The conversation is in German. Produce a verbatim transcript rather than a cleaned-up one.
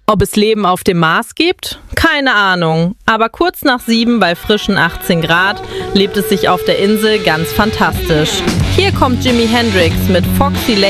Ob es Leben auf dem Mars gibt? Keine Ahnung. Aber kurz nach sieben bei frischen achtzehn Grad lebt es sich auf der Insel ganz fantastisch. Hier kommt Jimi Hendrix mit Foxy Lady